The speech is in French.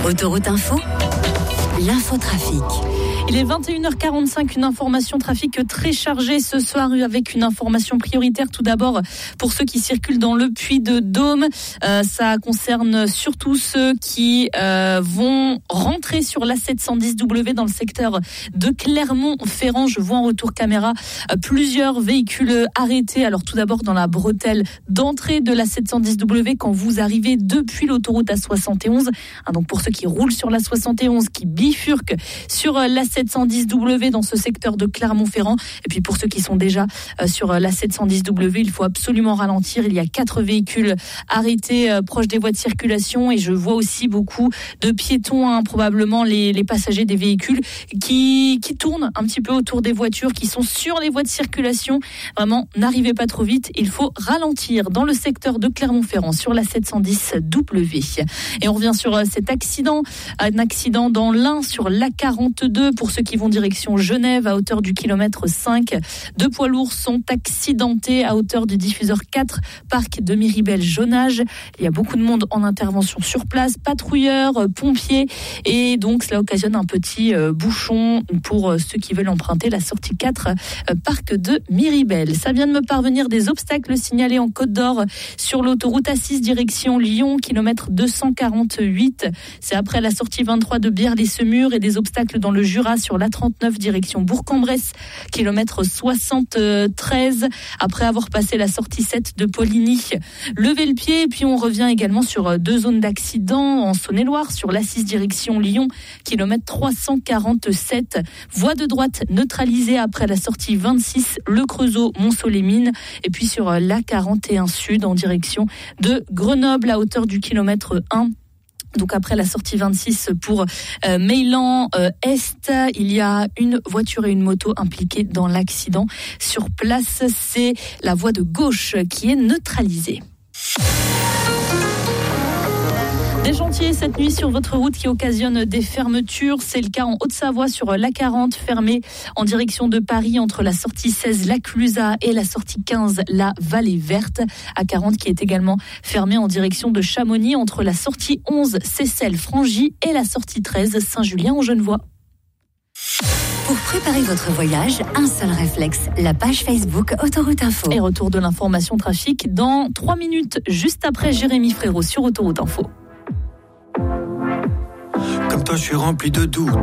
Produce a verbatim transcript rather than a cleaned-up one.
Autoroute Info, l'infotrafic. Il est vingt et une heures quarante-cinq, une information trafic très chargée ce soir avec une information prioritaire. Tout d'abord, pour ceux qui circulent dans le Puy-de-Dôme, euh, ça concerne surtout ceux qui euh, vont rentrer sur l'A sept cent dix W dans le secteur de Clermont-Ferrand. Je vois en retour caméra euh, plusieurs véhicules arrêtés. Alors tout d'abord dans la bretelle d'entrée de l'A sept cent dix W quand vous arrivez depuis l'autoroute A soixante et onze. Hein, donc pour ceux qui roulent sur l'A soixante et onze, qui bifurquent sur euh, l'A sept cent dix W dans ce secteur de Clermont-Ferrand. Et puis pour ceux qui sont déjà euh, sur euh, l'A sept cent dix W, il faut absolument ralentir. Il y a quatre véhicules arrêtés euh, proches des voies de circulation et je vois aussi beaucoup de piétons, hein, probablement les, les passagers des véhicules qui, qui tournent un petit peu autour des voitures, qui sont sur les voies de circulation. Vraiment, n'arrivez pas trop vite. Il faut ralentir dans le secteur de Clermont-Ferrand sur l'A sept cent dix W. Et on revient sur euh, cet accident, un accident dans l'Ain sur l'A quarante-deux. Pour ceux qui vont direction Genève à hauteur du kilomètre cinq, deux poids lourds sont accidentés à hauteur du diffuseur quatre, parc de Miribel-Jonage. Il y a beaucoup de monde en intervention sur place, patrouilleurs, pompiers, et donc cela occasionne un petit euh, bouchon pour ceux qui veulent emprunter la sortie quatre, euh, parc de Miribel. Ça vient de me parvenir des obstacles signalés en Côte d'Or sur l'autoroute A six direction Lyon, kilomètre deux cent quarante-huit. C'est après la sortie vingt-trois de Bière-les-Semurs et des obstacles dans le Jura sur l'A trente-neuf direction Bourg-en-Bresse, kilomètre soixante-treize, après avoir passé la sortie sept de Poligny. Levez le pied et puis on revient également sur deux zones d'accident en Saône-et-Loire, sur l'A six direction Lyon, kilomètre trois cent quarante-sept. Voie de droite neutralisée après la sortie vingt-six, Le Creusot, Mont-Soleil-Mines, et puis sur l'A quarante et un Sud en direction de Grenoble à hauteur du kilomètre un. Donc après la sortie vingt-six pour euh, Meylan euh, Est, il y a une voiture et une moto impliquées dans l'accident. Sur place, c'est la voie de gauche qui est neutralisée. Des chantiers cette nuit sur votre route qui occasionnent des fermetures. C'est le cas en Haute-Savoie sur l'A quarante, fermée en direction de Paris entre la sortie seize, la Clusaz, et la sortie quinze, la Vallée Verte. A quarante qui est également fermée en direction de Chamonix entre la sortie onze, Seyssel-Frangy, et la sortie treize, Saint-Julien-en-Genevois. Pour préparer votre voyage, un seul réflexe, la page Facebook Autoroute Info. Et retour de l'information trafic dans trois minutes, juste après Jérémy Frérot sur Autoroute Info. Comme toi, je suis rempli de doutes.